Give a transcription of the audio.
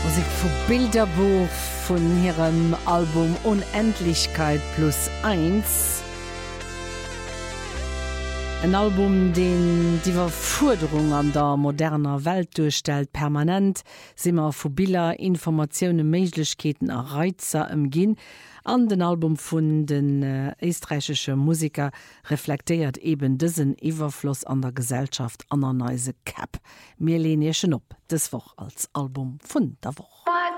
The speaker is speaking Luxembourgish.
Musik vu Bilderbuch vun ihrem Album Unendlichkeit plus 1. Ein Album, den die Forderung an der moderner Welt durchstellt, permanent simmer vu Bilder, Informationen, Möglichkeiten a Reizer im Ginn. An den Album vun den österreichsche Musiker reflektiert eben diesen Überfluss an der Gesellschaft an der neue Cap. Mir lehnen schon op, das Woche als Album vun der Woche.